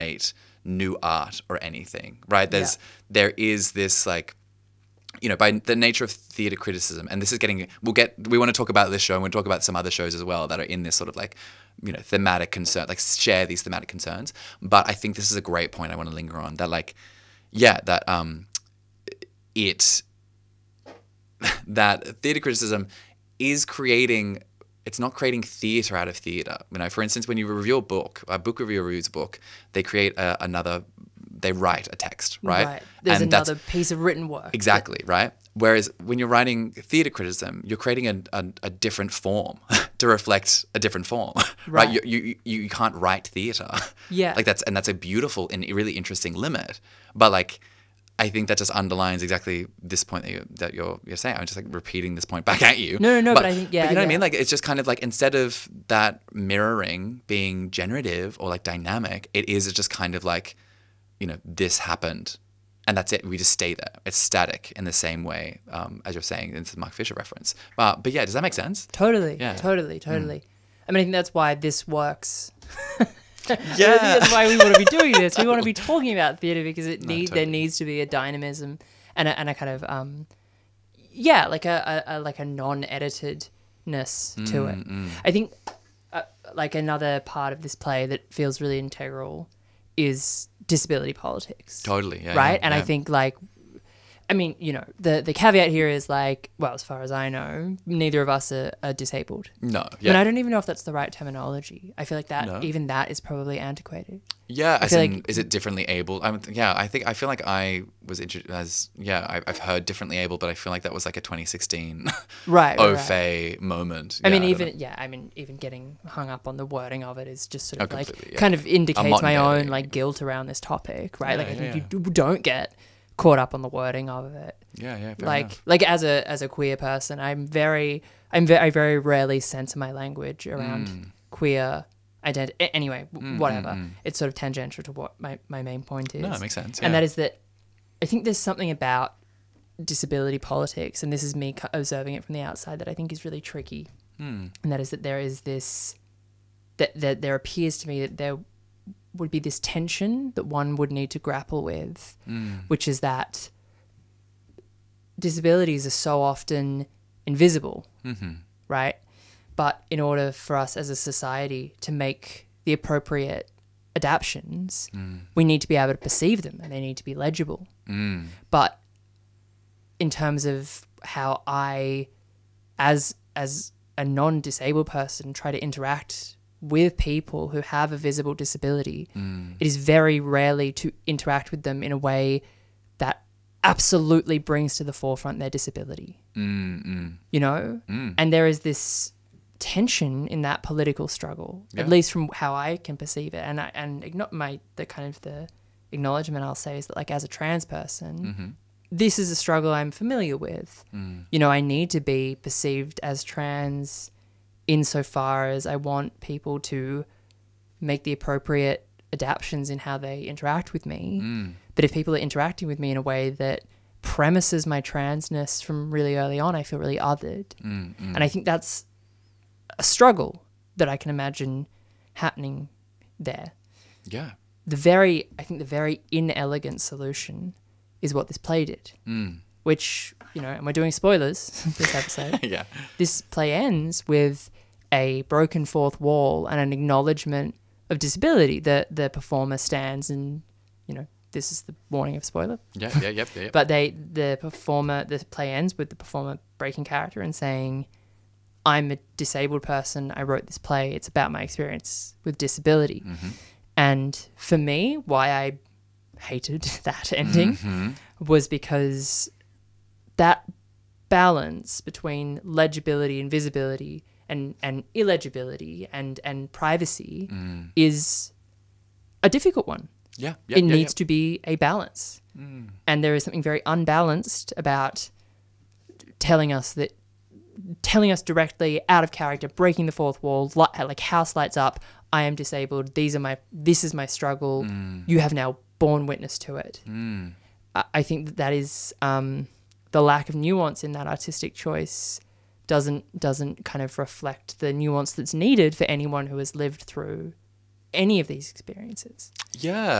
generate new art or anything, right? There is this like, you know, by the nature of theatre criticism, and this is we want to talk about this show and we'll talk about some other shows as well that are in this sort of like, you know, thematic concern, like share these thematic concerns. But I think this is a great point I want to linger on, that like, that theatre criticism is creating, it's not creating theatre out of theatre. You know, for instance, when you review a book reviewer reviews a book, they create they write a text, right? Right. There's another piece of written work. Exactly, right? Whereas when you're writing theatre criticism, you're creating a different form to reflect a different form, right? You can't write theatre. Yeah. Like that's a beautiful and really interesting limit. But like, I think that just underlines exactly this point that you're saying. I'm just like repeating this point back at you. No, but I think, But you know what I mean? Like, it's just kind of like, instead of that mirroring being generative or like dynamic, it is just kind of like, you know, this happened and that's it. We just stay there. It's static in the same way, as you're saying, it's the Mark Fisher reference. But yeah, does that make sense? Totally. Yeah. Totally. I mean, I think that's why this works. Yeah. That's why we want to be doing this. We want to be talking about theatre because totally. there needs to be a dynamism and a kind of like a non-editedness to it. I think like another part of this play that feels really integral is disability politics. Totally. Yeah. Right? Yeah, And yeah. I think like, I mean, you know, the caveat here is like, well, as far as I know, neither of us are disabled. No. And Yeah. I don't even know if that's the right terminology. I feel like even that is probably antiquated. Yeah, I feel like, is it differently abled? I feel like I was I've heard differently abled, but I feel like that was like a 2016 right. moment. I mean, don't know. even getting hung up on the wording of it is just sort of like completely, yeah. kind of indicates my modern own day. like guilt around this topic, right? Yeah, Like I think yeah. you don't get caught up on the wording of it. Yeah, fair Like enough. like as a queer person, I very rarely censor my language around queer identity. Anyway, whatever. It's sort of tangential to what my main point is. No, it makes sense. Yeah. And that is that I think there's something about disability politics, and this is me observing it from the outside, that I think is really tricky. And that is that there is this, that there appears to me that there would be this tension that one would need to grapple with, which is that disabilities are so often invisible, right? But in order for us as a society to make the appropriate adaptions, we need to be able to perceive them and they need to be legible. But in terms of how I, as a non-disabled person, try to interact with people who have a visible disability, it is very rarely to interact with them in a way that absolutely brings to the forefront their disability. You know? And there is this tension in that political struggle, at least from how I can perceive it. The acknowledgement I'll say is that, like, as a trans person, this is a struggle I'm familiar with. You know, I need to be perceived as trans insofar as I want people to make the appropriate adaptions in how they interact with me. But if people are interacting with me in a way that premises my transness from really early on, I feel really othered. And I think that's a struggle that I can imagine happening there. Yeah. The very inelegant solution is what this play did, which, you know, and we're doing spoilers this episode. Yeah. This play ends with a broken fourth wall and an acknowledgement of disability. The performer stands and, you know, this is the warning of spoiler. Yeah. But the play ends with the performer breaking character and saying, I'm a disabled person. I wrote this play. It's about my experience with disability. And for me, why I hated that ending was because that balance between legibility and visibility and illegibility and privacy is a difficult one. It needs to be a balance. And there is something very unbalanced about telling us directly out of character, breaking the fourth wall, like house lights up, I am disabled, this is my struggle, you have now borne witness to it. I think that is the lack of nuance in that artistic choice doesn't kind of reflect the nuance that's needed for anyone who has lived through any of these experiences. Yeah.